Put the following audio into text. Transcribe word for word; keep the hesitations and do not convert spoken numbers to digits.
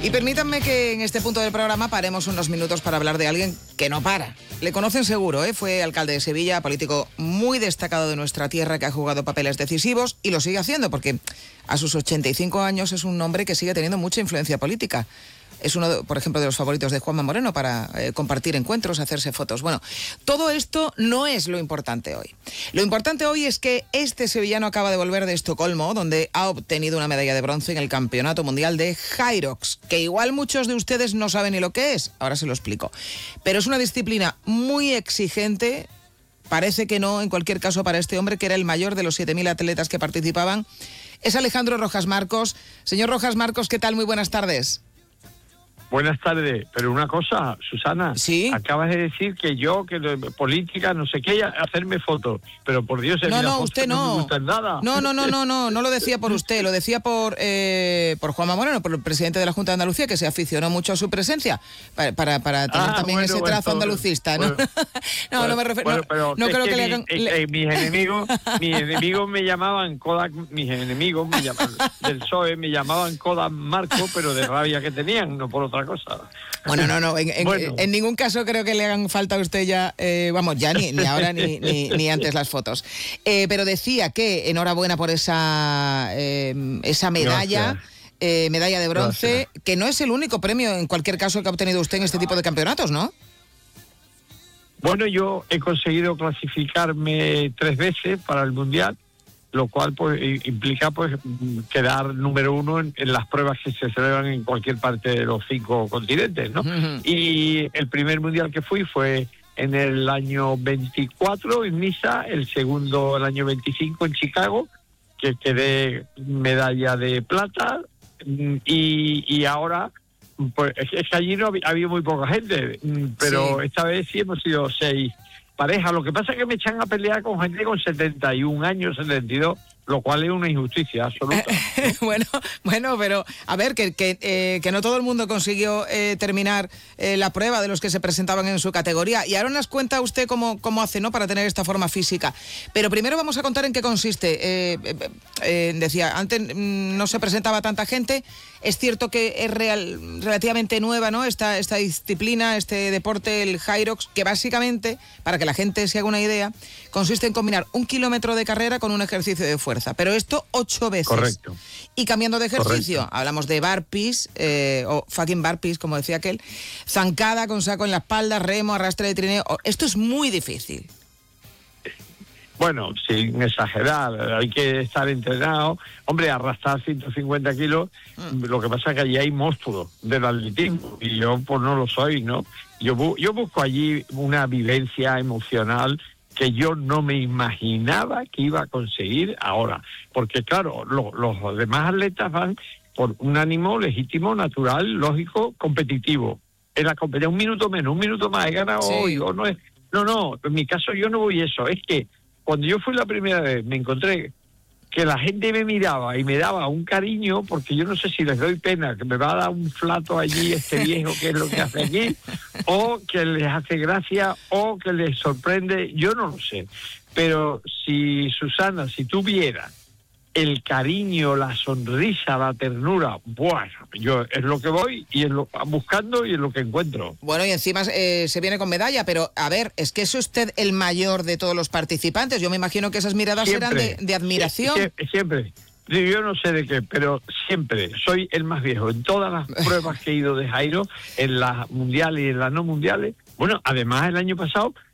Y permítanme que en este punto del programa paremos unos minutos para hablar de alguien que no para. Le conocen seguro, ¿eh? Fue alcalde de Sevilla, político muy destacado de nuestra tierra que ha jugado papeles decisivos y lo sigue haciendo porque a sus ochenta y cinco años es un hombre que sigue teniendo mucha influencia política. Es uno, de, por ejemplo, de los favoritos de Juanma Moreno para eh, compartir encuentros, hacerse fotos. Bueno, todo esto no es lo importante hoy. Lo importante hoy es que este sevillano acaba de volver de Estocolmo, donde ha obtenido una medalla de bronce en el Campeonato Mundial de Hyrox, que igual muchos de ustedes no saben ni lo que es. Ahora se lo explico. Pero es una disciplina muy exigente. Parece que no, en cualquier caso, para este hombre, que era el mayor de los siete mil atletas que participaban. Es Alejandro Rojas Marcos. Señor Rojas Marcos, ¿qué tal? Muy buenas tardes. Buenas tardes, pero una cosa, Susana, ¿sí? Acabas de decir que yo, que de política, no sé qué, hacerme fotos, pero por Dios, no, no, usted no. no me gustan nada. No, no, no, no, no, no lo decía por usted, lo decía por eh, por Juanma Moreno, por el presidente de la Junta de Andalucía, que se aficionó mucho a su presencia, para, para, para tener ah, también bueno, ese trazo bueno, andalucista, ¿no? Bueno, no, bueno, no me refiero, bueno, no, pero no creo que, que le mi, hagan... eh, Le... eh, mis enemigos, mis enemigos me llamaban Kodak, mis enemigos me llamaban, del P S O E me llamaban Kodak Marco, pero de rabia que tenían, no por otra cosa. Bueno, no, no, en, en, bueno. en ningún caso creo que le hagan falta a usted ya, eh, vamos, ya ni, ni ahora ni, ni, ni antes las fotos. Eh, pero decía que enhorabuena por esa, eh, esa medalla, eh, medalla de bronce, Gracias. Que no es el único premio en cualquier caso que ha obtenido usted en este tipo de campeonatos, ¿no? Bueno, yo he conseguido clasificarme tres veces para el Mundial, lo cual pues implica pues quedar número uno en, en las pruebas que se celebran en cualquier parte de los cinco continentes, ¿no? Uh-huh. Y el primer mundial que fui fue en el año veinticuatro en Niza, el segundo el año veinticinco en Chicago, que quedé medalla de plata, y, y ahora pues es que allí no había, había muy poca gente, pero sí. Esta vez sí hemos sido seis pareja. Lo que pasa es que me echan a pelear con gente con setenta y un años, setenta y dos, lo cual es una injusticia absoluta, ¿no? bueno, bueno, pero a ver, que, que, eh, que no todo el mundo consiguió eh, terminar eh, la prueba de los que se presentaban en su categoría. Y ahora nos cuenta usted cómo, cómo hace, ¿no?, para tener esta forma física. Pero primero vamos a contar en qué consiste. Eh, eh, eh, decía, antes mm, no se presentaba tanta gente. Es cierto que es real, relativamente nueva, ¿no?, esta, esta disciplina, este deporte, el Hyrox, que básicamente, para que la gente se haga una idea, consiste en combinar un kilómetro de carrera con un ejercicio de fuerza. Pero esto ocho veces. Correcto. Y cambiando de ejercicio, Correcto. Hablamos de burpees, eh, o fucking burpees, como decía aquel, zancada con saco en la espalda, remo, arrastre de trineo. Esto es muy difícil. Bueno, sin exagerar, hay que estar entrenado. Hombre, arrastrar ciento cincuenta kilos, mm. lo que pasa es que allí hay monstruos del atletismo y yo pues no lo soy, ¿no? Yo, bu- yo busco allí una vivencia emocional que yo no me imaginaba que iba a conseguir ahora. Porque claro, lo, los demás atletas van por un ánimo legítimo, natural, lógico, competitivo. En la competencia, un minuto menos, un minuto más, he ganado sí. hoy, o no es... No, no, en mi caso yo no voy eso, es que cuando yo fui la primera vez me encontré que la gente me miraba y me daba un cariño, porque yo no sé si les doy pena, que me va a dar un flato allí este viejo, que es lo que hace aquí, o que les hace gracia, o que les sorprende, yo no lo sé. Pero si, Susana, si tú vieras el cariño, la sonrisa, la ternura, bueno, yo es lo que voy y es lo buscando y es lo que encuentro. Bueno, y encima eh, se viene con medalla, pero a ver, es que es usted el mayor de todos los participantes. Yo me imagino que esas miradas siempre, eran de, de admiración. Sie- siempre. Yo no sé de qué, pero siempre soy el más viejo. En todas las pruebas que he ido de Jairo, en las mundiales y en las no mundiales. Bueno, además el año pasado